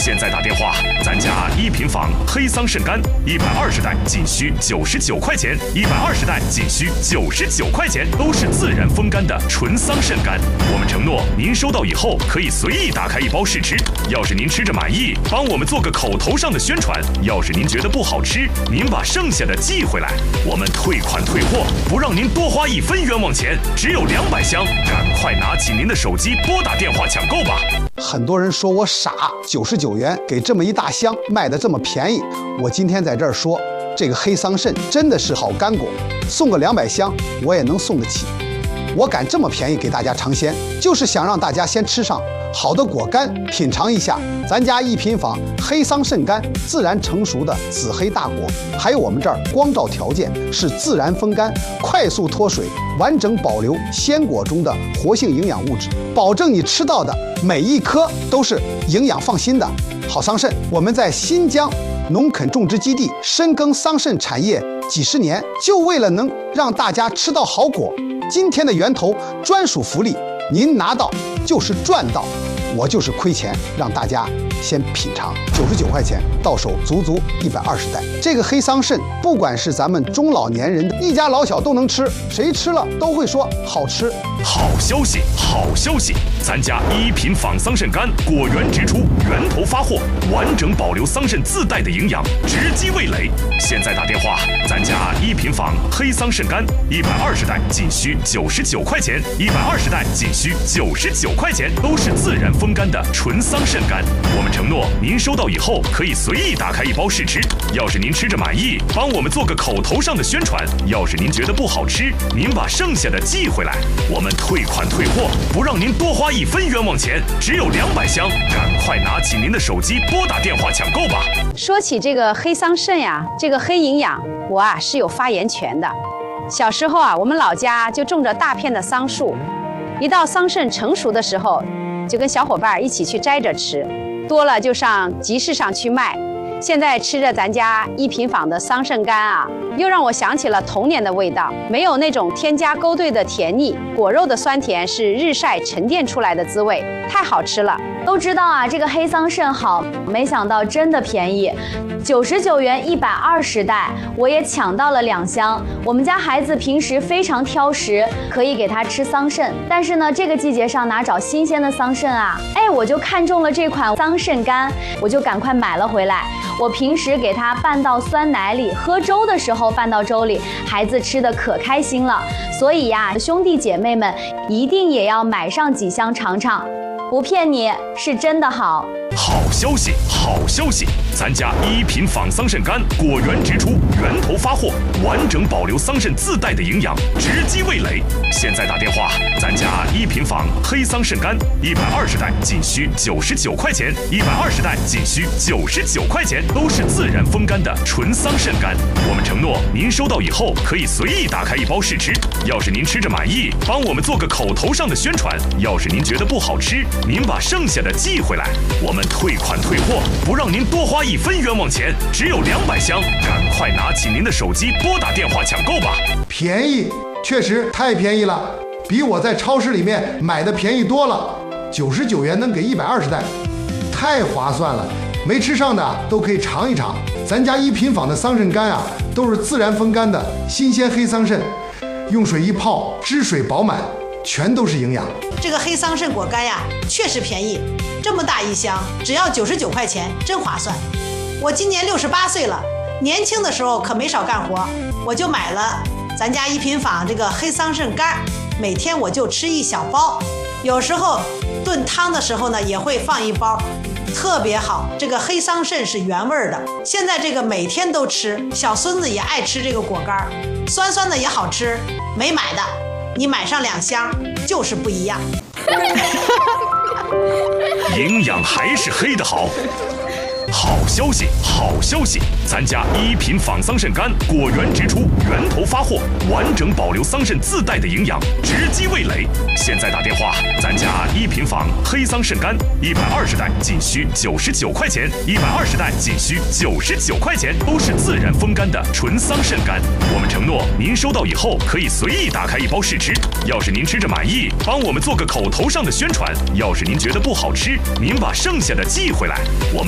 现在打电话，咱家一品坊黑桑葚干120袋仅需99块钱，120袋仅需99块钱，都是自然风干的纯桑葚干。我们承诺您收到以后可以随意打开一包试吃，要是您吃着满意，帮我们做个口头上的宣传；要是您觉得不好吃，您把剩下的寄回来，我们退款退货，不让您多花1分冤枉钱。只有200箱，赶快拿起您的手机拨打电话抢购吧。 很多人说我傻，99元给这么一大箱卖得这么便宜。我今天在这儿说，这个黑桑葚真的是好干果，送个200箱我也能送得起。我敢这么便宜给大家尝鲜，就是想让大家先吃上好的果干，品尝一下咱家一品坊黑桑葚干自然成熟的紫黑大果，还有我们这儿光照条件是自然风干，快速脱水，完整保留鲜果中的活性营养物质，保证你吃到的每一颗都是营养放心的好桑葚。我们在新疆农垦种植基地深耕桑葚产业几十年，就为了能让大家吃到好果。今天的源头专属福利，您拿到就是赚到，我就是亏钱让大家先品尝，99块钱到手足足120袋。这个黑桑葚，不管是咱们中老年人，一家老小都能吃，谁吃了都会说好吃。 好消息，好消息！咱家一品坊桑葚干果园直出，源头发货，完整保留桑葚自带的营养，直击味蕾。现在打电话，咱家一品坊黑桑葚干120袋仅需99块钱，120袋仅需99块钱，都是自然风干的纯桑葚干。我们承诺您收到以后可以随意打开一包试吃，要是您吃着满意，帮我们做个口头上的宣传；要是您觉得不好吃，您把剩下的寄回来，我们退款退货，不让您多花1分冤枉钱。只有200箱，赶快拿起您的手机拨打电话抢购吧。 说起这个黑桑葚呀，这个黑营养，我是有发言权的。小时候我们老家就种着大片的桑树，一到桑葚成熟的时候，就跟小伙伴一起去摘着吃，多了就上集市上去卖。现在吃着咱家一品坊的桑葚干又让我想起了童年的味道，没有那种添加勾兑的甜腻，果肉的酸甜是日晒沉淀出来的滋味，太好吃了。 都知道这个黑桑葚好，没想到真的便宜，99元120袋，我也抢到了2箱。我们家孩子平时非常挑食，可以给他吃桑葚，但是呢，这个季节上哪找新鲜的桑葚我就看中了这款桑葚干，我就赶快买了回来。我平时给它拌到酸奶里，喝粥的时候拌到粥里，孩子吃的可开心了。所以兄弟姐妹们一定也要买上几箱尝尝，不骗你，是真的好。 好消息，好消息！咱家一品坊桑葚干果园直出，源头发货，完整保留桑葚自带的营养，直击味蕾。现在打电话，咱家一品坊黑桑葚干120袋仅需99块钱，120袋仅需99块钱，都是自然风干的纯桑葚干。我们承诺您收到以后可以随意打开一包试吃，要是您吃着满意，帮我们做个口头上的宣传；要是您觉得不好吃，您把剩下的寄回来，我们退款退货，不让您多花1分冤枉钱。只有200箱，赶快拿起您的手机拨打电话抢购吧。 便宜，确实太便宜了，比我在超市里面买的便宜多了。99元能给120袋，太划算了。没吃上的都可以尝一尝。咱家一品坊的桑葚干都是自然风干的新鲜黑桑葚，用水一泡，汁水饱满，全都是营养。 这个黑桑葚果干确实便宜，这么大一箱只要99块钱，真划算。我今年68岁了，年轻的时候可没少干活，我就买了咱家一品坊这个黑桑葚干，每天我就吃1小包，有时候炖汤的时候呢也会放1包，特别好。这个黑桑葚是原味的，现在这个每天都吃，小孙子也爱吃这个果干，酸酸的也好吃。没买的你买上2箱就是不一样。 营养还是黑的好。好消息，好消息！咱家一品坊桑葚干果园直出，源头发货，完整保留桑葚自带的营养，直击味蕾。现在打电话，咱家一品坊黑桑葚干120袋仅需99块钱，120袋仅需99块钱，都是自然风干的纯桑葚干。我们承诺您收到以后可以随意打开一包试吃，要是您吃着满意，帮我们做个口头上的宣传；要是您觉得不好吃，您把剩下的寄回来，我们